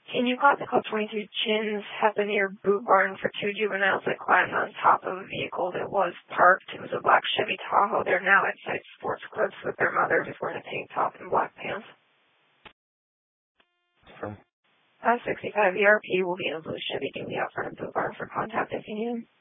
In New Classical 22, Chins have been near Boot Barn for two juveniles that climbed on top of a vehicle that was parked. It was a black Chevy Tahoe. They're now at Site Sports Clips with their mother, who's wearing a tank top and black pants. From 65 ERP will be in a blue Chevy. Can be out front of Boot Barn for contact if you need him.